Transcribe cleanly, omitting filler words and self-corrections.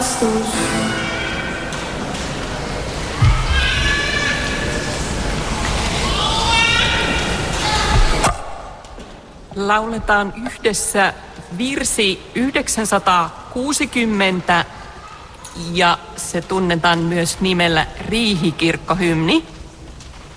Kristus. Lauletaan yhdessä virsi 960 ja se tunnetaan myös nimellä Riihikirkkohymni.